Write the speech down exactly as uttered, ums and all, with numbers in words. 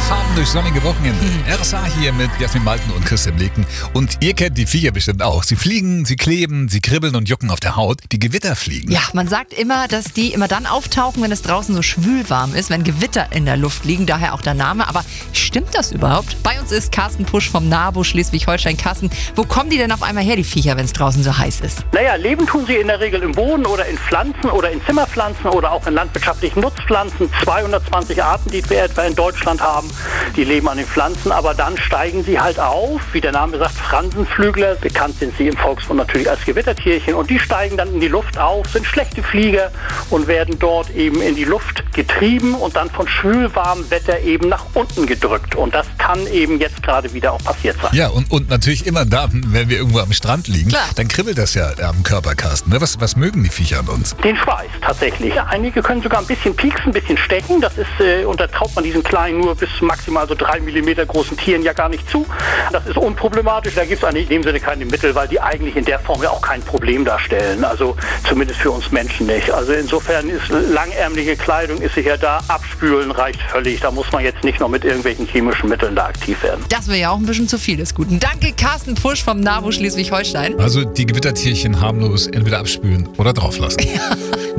Farben durch sonnige Wochenende. R S A hier mit Jasmin Malten und Christian Leken. Und ihr kennt die Viecher bestimmt auch. Sie fliegen, sie kleben, sie kribbeln und jucken auf der Haut. Die Gewitterfliegen. Ja, man sagt immer, dass die immer dann auftauchen, wenn es draußen so schwül warm ist, wenn Gewitter in der Luft liegen. Daher auch der Name. Aber stimmt das überhaupt? Bei uns ist Carsten Pusch vom NABU Schleswig-Holstein. Carsten, wo kommen die denn auf einmal her, die Viecher, wenn es draußen so heiß ist? Naja, leben tun sie in der Regel im Boden oder in Pflanzen oder in Zimmerpflanzen oder auch in landwirtschaftlichen Nutzpflanzen. zweihundertzwanzig Arten, die wir etwa in Deutschland haben, die leben an den Pflanzen, aber dann steigen sie halt auf, wie der Name sagt, Fransenflügler. Bekannt sind sie im Volksmund natürlich als Gewittertierchen und die steigen dann in die Luft auf, sind schlechte Flieger und werden dort eben in die Luft getrieben und dann von schwülwarmem Wetter eben nach unten gedrückt. Und das kann eben jetzt gerade wieder auch passiert sein. Ja, und, und natürlich immer dann, wenn wir irgendwo am Strand liegen, Klar. dann kribbelt das ja am Körper, Carsten. Ne? Was, was mögen die Viecher an uns? Den Schweiß tatsächlich. Ja, einige können sogar ein bisschen pieksen, ein bisschen stechen. Das ist, äh, und da traut man diesen kleinen, nur bis maximal so drei Millimeter großen Tieren ja gar nicht zu. Das ist unproblematisch. Da gibt es eigentlich in dem Sinne keine Mittel, weil die eigentlich in der Form ja auch kein Problem darstellen. Also zumindest für uns Menschen nicht. Also insofern ist langärmelige Kleidung ist sicher da. Abspülen reicht völlig. Da muss man jetzt nicht noch mit irgendwelchen chemischen Mitteln da aktiv werden. Das wäre ja auch ein bisschen zu viel des Guten. Danke, Carsten Pusch vom NABU Schleswig-Holstein. Also die Gewittertierchen harmlos entweder abspülen oder drauflassen.